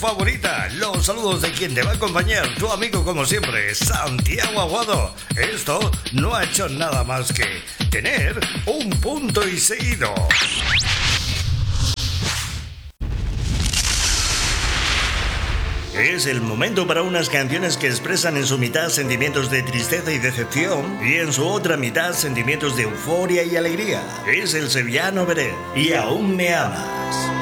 favorita. Los saludos de quien te va a acompañar, tu amigo como siempre, Santiago Aguado. Esto no ha hecho nada más que tener un punto y seguido. Es el momento para unas canciones que expresan en su mitad sentimientos de tristeza y decepción y en su otra mitad sentimientos de euforia y alegría. Es el sevillano Beret y Aún me amas.